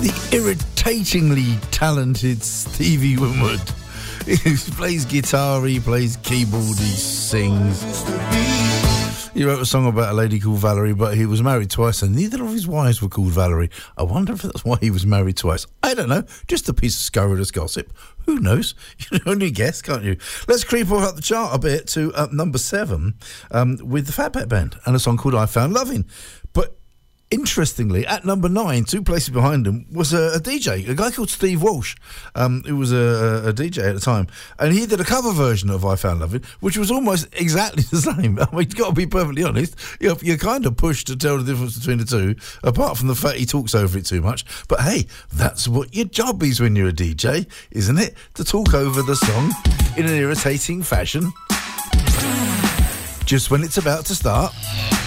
The irritatingly talented Stevie Winwood. He plays guitar, he plays keyboard, he sings. He wrote a song about a lady called Valerie, but he was married twice, and neither of his wives were called Valerie. I wonder if that's why he was married twice. I don't know. Just a piece of scurrilous gossip. Who knows? You can only guess, can't you? Let's creep up the chart a bit to number 7 with the Fat Pat Band and a song called I Found Loving. But interestingly, at number 9, 2 places behind him, was a DJ, a guy called Steve Walsh, who was a DJ at the time. And he did a cover version of I Found Loving, which was almost exactly the same. I mean, you've got to be perfectly honest. You're kind of pushed to tell the difference between the two, apart from the fact he talks over it too much. But hey, that's what your job is when you're a DJ, isn't it? To talk over the song in an irritating fashion. Just when it's about to start.